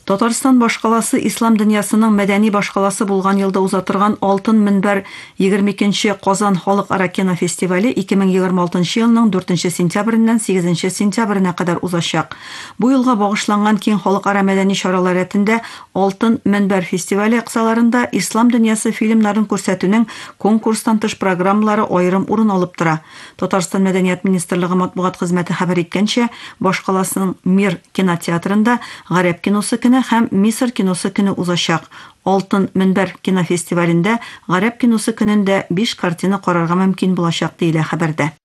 Татарстан башкаласы ислам дөньясының мәдәни башкаласы булган елда уза торган Алтын мөнбәр 22-нче Казан халыкара кино фестивале 2026 елның 4 сентябреннән 8 сентябренә кадәр узачак. Бу елга багышланган киң халыкара мәдәни чаралар рәтендә Алтын мөнбәр фестивале аксаларында ислам дөньясы фильмнарын күрсәтүнең конкурстан тыш программалары аерым урын алып тора. Татарстан мәдәният министрлыгы матбугат хезмәте хәбәр иткәнчә, башкаласының Мир кинотеатрында гарәп киносы һәм Мисыр киносы көне узачак. Алтын мөнбәр кинофестивалендә гарәп киносы көнендә 5 картина карарга мөмкин булачак диелә хәбәрдә.